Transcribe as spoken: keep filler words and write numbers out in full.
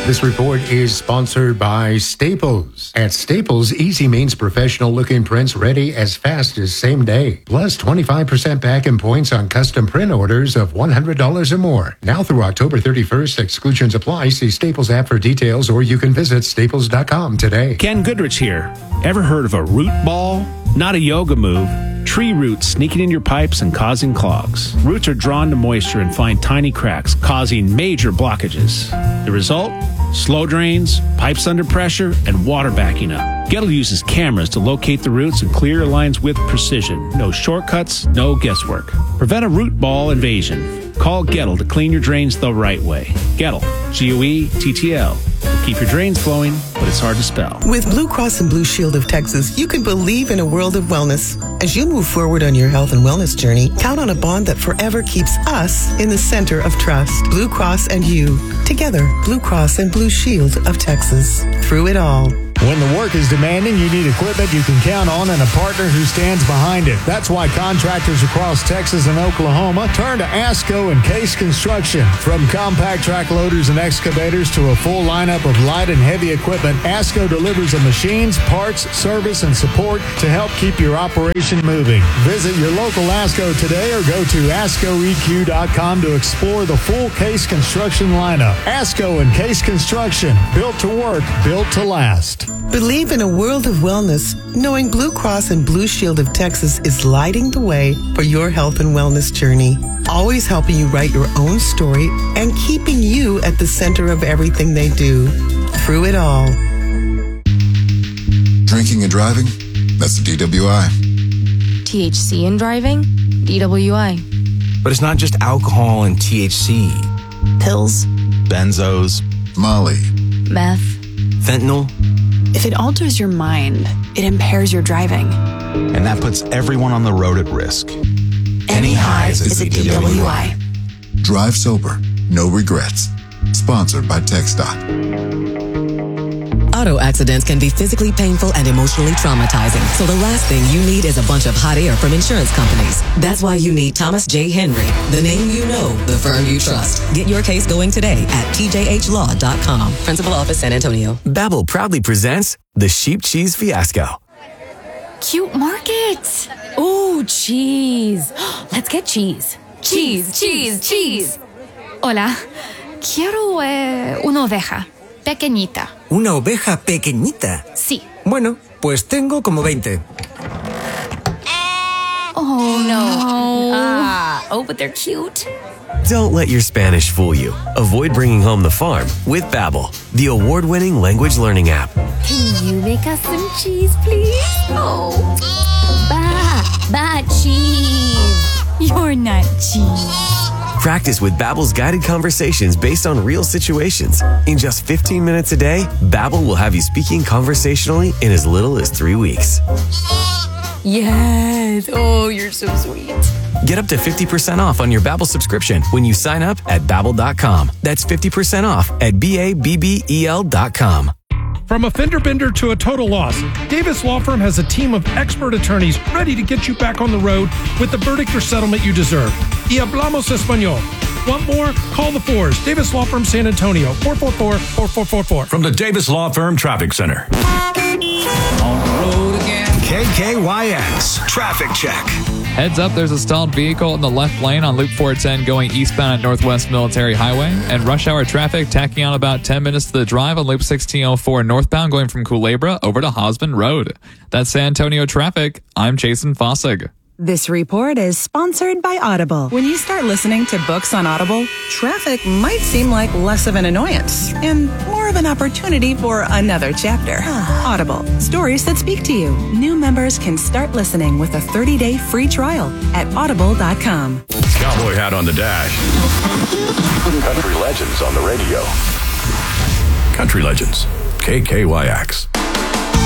This report is sponsored by Staples. At Staples, easy means professional-looking prints ready as fast as same day. Plus twenty-five percent back in points on custom print orders of one hundred dollars or more. Now through October thirty-first, exclusions apply. See Staples app for details, or you can visit staples dot com today. Ken Goodrich here. Ever heard of a root ball? Not a yoga move. Tree roots sneaking in your pipes and causing clogs. Roots are drawn to moisture and find tiny cracks, causing major blockages. The result? Slow drains, pipes under pressure, and water backing up. Gettle uses cameras to locate the roots and clear your lines with precision. No shortcuts, no guesswork. Prevent a root ball invasion. Call Gettle to clean your drains the right way. Gettle, G O E T T L. Keep your drains flowing, but it's hard to spell. With Blue Cross and Blue Shield of Texas, you can believe in a world of wellness. As you move forward on your health and wellness journey, count on a bond that forever keeps us in the center of trust. Blue Cross and you. Together, Blue Cross and Blue Shield of Texas. Through it all. When the work is demanding, you need equipment you can count on and a partner who stands behind it. That's why contractors across Texas and Oklahoma turn to ASCO and Case Construction. From compact track loaders and excavators to a full lineup of light and heavy equipment, ASCO delivers the machines, parts, service, and support to help keep your operation moving. Visit your local ASCO today or go to asco e q dot com to explore the full Case Construction lineup. ASCO and Case Construction, built to work, built to last. Believe in a world of wellness, knowing Blue Cross and Blue Shield of Texas is lighting the way for your health and wellness journey. Always helping you write your own story and keeping you at the center of everything they do. Through it all. Drinking and driving? That's the D W I. T H C in driving? D W I. But it's not just alcohol and T H C. Pills. Benzos. Molly. Meth. Fentanyl. If it alters your mind, it impairs your driving. And that puts everyone on the road at risk. Any highs is a D W I. Drive sober. No regrets. Sponsored by TxDOT. Auto accidents can be physically painful and emotionally traumatizing. So the last thing you need is a bunch of hot air from insurance companies. That's why you need Thomas J. Henry, the name you know, the firm you trust. Get your case going today at t j h law dot com. Principal Office, San Antonio. Babbel proudly presents the Sheep Cheese Fiasco. Cute market. Ooh, cheese. Let's get cheese. Cheese, cheese, cheese. Hola. Quiero eh, una oveja. Pequeñita. ¿Una oveja pequeñita? Sí. Bueno, pues tengo como veinte. Oh, no. Ah, oh, but they're cute. Don't let your Spanish fool you. Avoid bringing home the farm with Babbel, the award-winning language learning app. Can you make us some cheese, please? Oh. Ba, ba, cheese. You're not cheese. Practice with Babbel's guided conversations based on real situations. In just fifteen minutes a day, Babbel will have you speaking conversationally in as little as three weeks. Yes. Oh, you're so sweet. Get up to fifty percent off on your Babbel subscription when you sign up at babbel dot com. That's fifty percent off at B A B B E L dot com. From a fender bender to a total loss, Davis Law Firm has a team of expert attorneys ready to get you back on the road with the verdict or settlement you deserve. Y hablamos español. Want more? Call the Fours. Davis Law Firm, San Antonio, four four four, four four four four. From the Davis Law Firm Traffic Center. On the road again. K K Y X Traffic Check. Heads up, there's a stalled vehicle in the left lane on Loop four ten going eastbound at Northwest Military Highway. And rush hour traffic tacking on about ten minutes to the drive on Loop sixteen oh four northbound going from Culebra over to Hosman Road. That's San Antonio traffic. I'm Jason Fossig. This report is sponsored by Audible. When you start listening to books on Audible, traffic might seem like less of an annoyance and more of an opportunity for another chapter. Audible, stories that speak to you. New members can start listening with a thirty-day free trial at audible dot com. Cowboy hat on the dash. Country legends on the radio. Country legends. K K Y X.